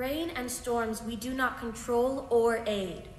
rain and storms we do not control or aid.